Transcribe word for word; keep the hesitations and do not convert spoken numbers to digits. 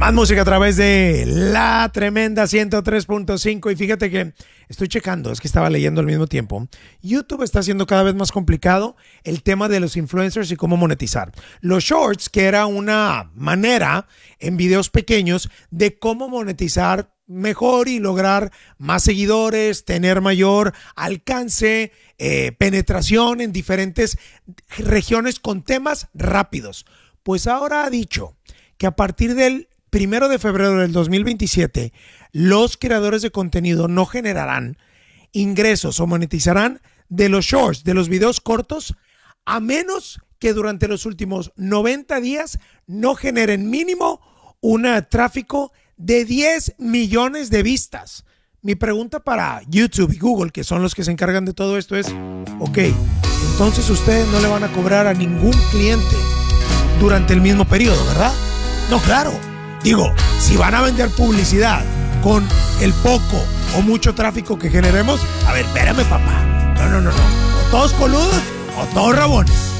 Más música a través de La Tremenda ciento tres punto cinco. Y fíjate que estoy checando, es que estaba leyendo al mismo tiempo. YouTube está haciendo cada vez más complicado el tema de los influencers y cómo monetizar. Los shorts, que era una manera en videos pequeños de cómo monetizar mejor y lograr más seguidores, tener mayor alcance, eh, penetración en diferentes regiones con temas rápidos. Pues ahora ha dicho que a partir del primero de febrero del dos mil veintisiete, los creadores de contenido no generarán ingresos o monetizarán de los shorts, de los videos cortos, a menos que durante los últimos noventa días no generen mínimo un tráfico de diez millones de vistas. Mi pregunta para YouTube y Google, que son los que se encargan de todo esto, es: ok, entonces ustedes no le van a cobrar a ningún cliente durante el mismo periodo, ¿verdad? No, claro. Digo, si van a vender publicidad con el poco o mucho tráfico que generemos, a ver, espérame, papá. No, no, no, no. O todos coludos o todos rabones.